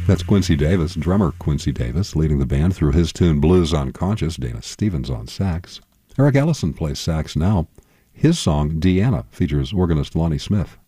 That's Quincy Davis, drummer Quincy Davis, leading the band through his tune Blues Unconscious, Dana Stevens on sax. Eric Ellison plays sax now. His song, Deanna, features organist Lonnie Smith.